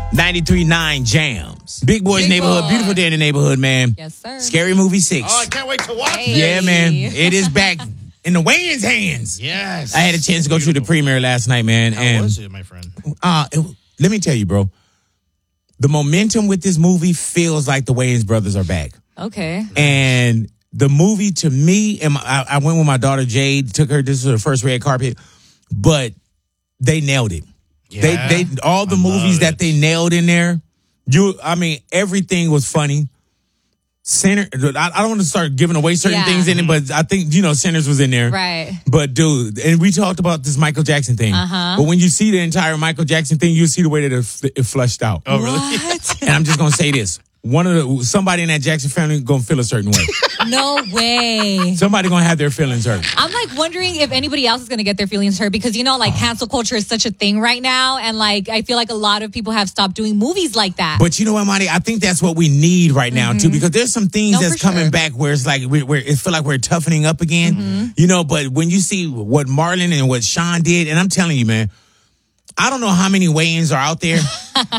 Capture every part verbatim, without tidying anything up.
ninety-three point nine Jams. Big Boys Big Neighborhood. Boy. Beautiful day in the neighborhood, man. Yes, sir. Scary Movie six. Oh, I can't wait to watch Hey. it. Yeah, man. It is back in the Wayans' hands. Yes. I had a chance to go through the premiere last night, man. How and was it, my friend? Uh, it, let me tell you, bro. The momentum with this movie feels like the Wayans brothers are back. Okay. And the movie, to me, and my, I, I went with my daughter Jade, took her, this was her first red carpet, but they nailed it. Yeah, they, they, all the I movies love that it. they nailed in there, you, I mean, everything was funny. Center, I, I don't want to start giving away certain Yeah. things in it, but I think, you know, Sinners was in there. Right. But dude, and we talked about this Michael Jackson thing. Uh-huh. But when you see the entire Michael Jackson thing, you see the way that it, it flushed out. Oh, really? What? And I'm just gonna say this: one of the somebody in that Jackson family gonna feel a certain way. No way. Somebody gonna have their feelings hurt. I'm like wondering if anybody else is going to get their feelings hurt because, you know, like cancel culture is such a thing right now. And like, I feel like a lot of people have stopped doing movies like that. But you know what, Monty? I think that's what we need right now too, because there's some things No, that's for coming sure. back where it's like we we're, it feel like we're toughening up again. You know, but when you see what Marlon and what Sean did, and I'm telling you, man, I don't know how many Wayans are out there,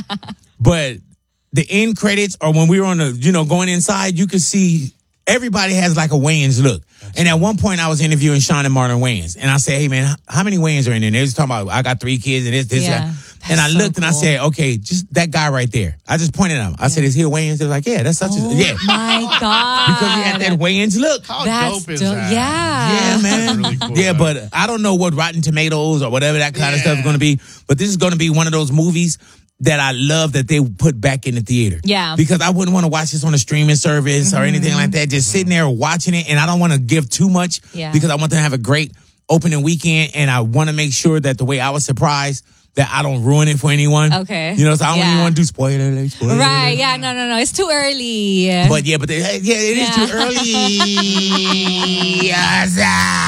but the end credits or when we were on the, you know, going inside, you could see everybody has like a Wayans look. And at one point I was interviewing Sean and Marlon Wayans. And I said, hey man, how many Wayans are in there? And they was talking about, I got three kids and this, this, Yeah, that. that's And I so looked and I cool. said, okay, just that guy right there. I just pointed at him. I said, is he a Wayans? They were like, yeah, that's such Oh a, yeah. my God. Because he had that Wayans look. How That's dope is dope. that? Yeah. Yeah, man. Really cool, yeah, man. but I don't know what Rotten Tomatoes or whatever that kind of stuff is Yeah. going to be. But this is going to be one of those movies that I love that they put back in the theater. Yeah. Because I wouldn't want to watch this on a streaming service or anything like that. Just sitting there watching it. And I don't want to give too much Yeah. because I want them to have a great opening weekend. And I want to make sure that the way I was surprised, that I don't ruin it for anyone. Okay. You know, so I don't Yeah. even want to do spoiler alert, spoiler alert. Right. Yeah. No, no, no. It's too early. But yeah, but they, yeah, it is Yeah. too early. Yes.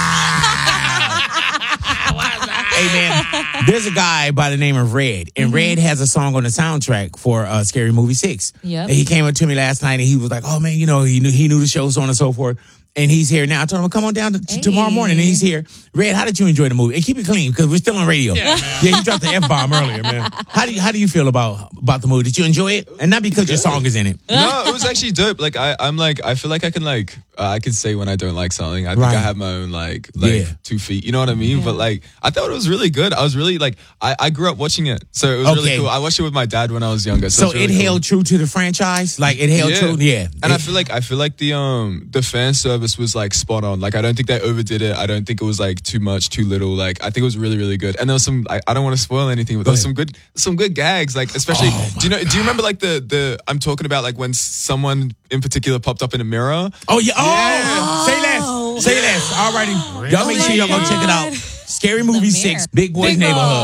Hey man, there's a guy by the name of Red, and Red has a song on the soundtrack for uh, Scary Movie six. Yep. And he came up to me last night, and he was like, "Oh man, you know, he knew he knew the show, so on and so forth." And he's here now. I told him, come on down to, to Hey. tomorrow morning, and he's here. Red, how did you enjoy the movie? And keep it clean because we're still on radio. Yeah, man. Yeah, he dropped the F bomb earlier, man. How do you how do you feel about about the movie? Did you enjoy it? And not because your song is in it. No, it was actually dope. Like I, I'm like, I feel like I can like, uh, I can say when I don't like something. I think Right. I have my own like, like Yeah. two feet. You know what I mean? But like, I thought it was really good. I was really like, I, I grew up watching it, so it was really Okay. cool. I watched it with my dad when I was younger. So, So it's really it cool. held true to the franchise? Like it held true? Yeah. And I It- feel like I feel like the um the fan service was like spot on. Like I don't think they overdid it. I don't think it was like too much, too little. Like I think it was really, really good. And there was some I, I don't want to spoil anything, but there was ahead. some good some good gags. Like especially Oh, do you know do you remember like the the I'm talking about like when someone in particular popped up in a mirror? Oh, yeah. Oh, Yeah. say less. Say less. All righty. Y'all make Oh sure y'all my go check it out. God. Scary Movie The six, Mirror. Big Boys Big Neighborhood. Boy.